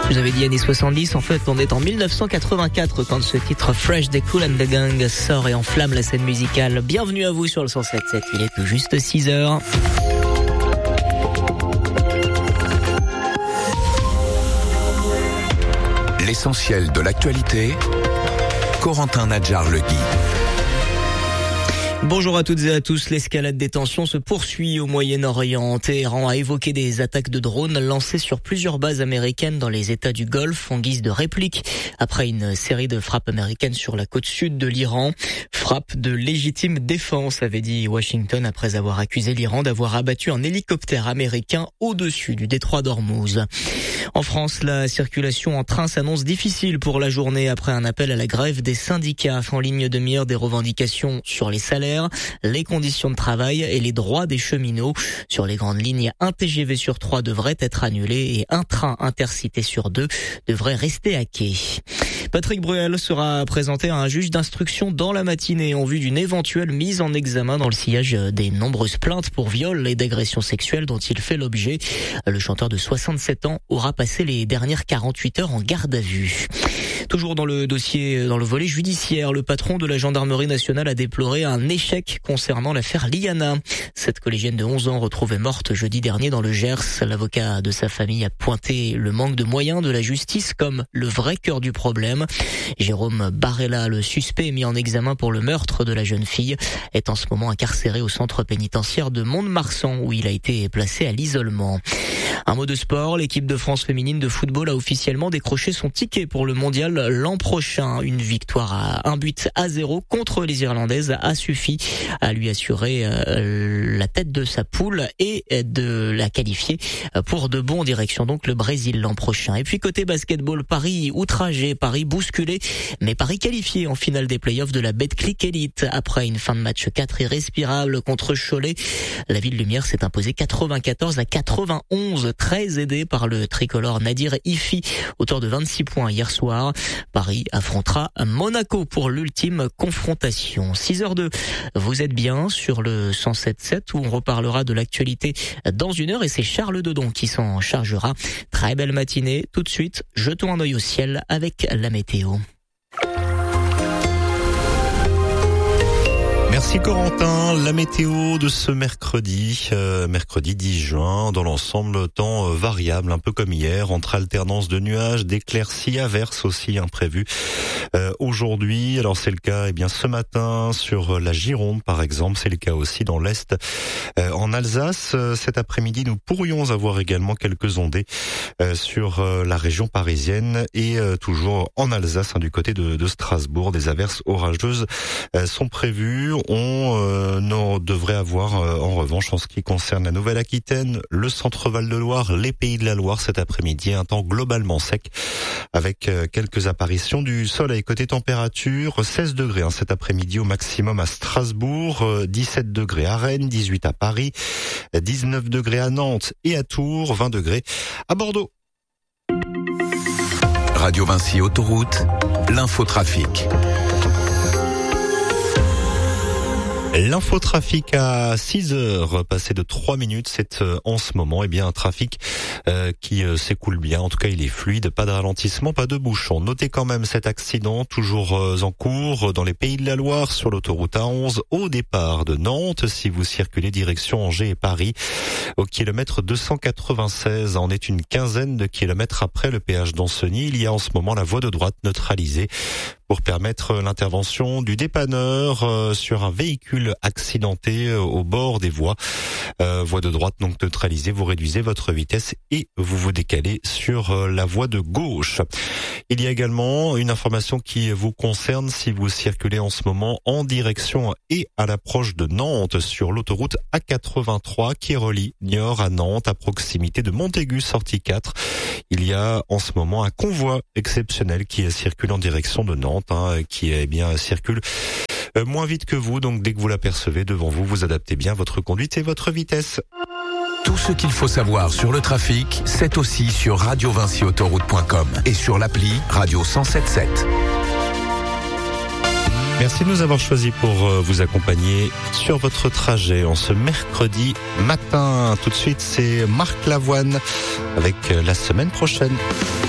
Je vous avais dit années 70, en fait on est en 1984 quand ce titre Fresh des Kool and the Gang sort et enflamme la scène musicale. Bienvenue à vous sur le 107.7, il est tout juste 6h. L'essentiel de l'actualité, Corentin Nadjar-Legui. Bonjour à toutes et à tous. L'escalade des tensions se poursuit au Moyen-Orient. Téhéran a évoqué des attaques de drones lancées sur plusieurs bases américaines dans les États du Golfe en guise de réplique après une série de frappes américaines sur la côte sud de l'Iran. Frappe de légitime défense, avait dit Washington après avoir accusé l'Iran d'avoir abattu un hélicoptère américain au-dessus du détroit d'Ormuz. En France, la circulation en train s'annonce difficile pour la journée après un appel à la grève des syndicats en ligne de mire des revendications sur les salaires, les conditions de travail et les droits des cheminots. Sur les grandes lignes, un TGV sur 3 devrait être annulé et un train intercité sur 2 devrait rester à quai. Patrick Bruel sera présenté à un juge d'instruction dans la matinée en vue d'une éventuelle mise en examen dans le sillage des nombreuses plaintes pour viol et d'agressions sexuelles dont il fait l'objet. Le chanteur de 67 ans aura passé les dernières 48 heures en garde à vue. Toujours dans le dossier, dans le volet judiciaire, le patron de la gendarmerie nationale a déploré un échec concernant l'affaire Liana. Cette collégienne de 11 ans retrouvée morte jeudi dernier dans le Gers. L'avocat de sa famille a pointé le manque de moyens de la justice comme le vrai cœur du problème. Jérôme Barella, le suspect mis en examen pour le meurtre de la jeune fille, est en ce moment incarcéré au centre pénitentiaire de Mont-de-Marsan où il a été placé à l'isolement. Un mot de sport, l'équipe de France féminine de football a officiellement décroché son ticket pour le mondial l'an prochain. Une victoire à 1-0 contre les Irlandaises a suffi à lui assurer la tête de sa poule et de la qualifier pour de bon en direction donc le Brésil l'an prochain. Et puis côté basketball, Paris outragé, Paris bousculé, mais Paris qualifié en finale des playoffs de la Betclic Elite après une fin de match 4 irrespirable contre Cholet. La Ville Lumière s'est imposée 94-91, très aidée par le tricolore Nadir Ifi, auteur de 26 points hier soir. Paris affrontera Monaco pour l'ultime confrontation. 6h02, vous êtes bien sur le 107.7 où on reparlera de l'actualité dans une heure et c'est Charles Dedon qui s'en chargera. Très belle matinée. Tout de suite, jetons un œil au ciel avec la météo. Merci Corentin. La météo de ce mercredi 10 juin, dans l'ensemble, temps variable, un peu comme hier, entre alternance de nuages, d'éclaircies, averses aussi imprévues. Aujourd'hui, alors c'est le cas ce matin sur la Gironde par exemple, c'est le cas aussi dans l'Est. En Alsace, cet après-midi, nous pourrions avoir également quelques ondées sur la région parisienne et toujours en Alsace, du côté de Strasbourg, des averses orageuses sont prévues. On devrait avoir en revanche en ce qui concerne la Nouvelle-Aquitaine, le centre Val-de-Loire, les Pays de la Loire cet après-midi, un temps globalement sec avec quelques apparitions du soleil. Côté température, 16 degrés cet après-midi au maximum à Strasbourg, 17 degrés à Rennes, 18 à Paris, 19 degrés à Nantes et à Tours, 20 degrés à Bordeaux. Radio Vinci Autoroute, l'infotrafic. L'infotrafic à 6h, passé de 3 minutes, c'est en ce moment un trafic qui s'écoule bien, en tout cas il est fluide, pas de ralentissement, pas de bouchon. Notez quand même cet accident toujours en cours dans les Pays de la Loire sur l'autoroute A11 au départ de Nantes, si vous circulez direction Angers et Paris, au kilomètre 296, on est une quinzaine de kilomètres après le péage d'Ancenis. Il y a en ce moment la voie de droite neutralisée pour permettre l'intervention du dépanneur sur un véhicule accidenté au bord des voies. Voie de droite donc neutralisée, vous réduisez votre vitesse et vous vous décalez sur la voie de gauche. Il y a également une information qui vous concerne si vous circulez en ce moment en direction et à l'approche de Nantes sur l'autoroute A83 qui relie Niort à Nantes à proximité de Montaigu, sortie 4. Il y a en ce moment un convoi exceptionnel qui circule en direction de Nantes, qui circule moins vite que vous, donc dès que vous l'apercevez devant vous, vous adaptez bien votre conduite et votre vitesse. Tout ce qu'il faut savoir sur le trafic, c'est aussi sur radiovinciautoroute.com et sur l'appli Radio 107.7. Merci de nous avoir choisis pour vous accompagner sur votre trajet en ce mercredi matin. Tout de suite, c'est Marc Lavoine avec la semaine prochaine.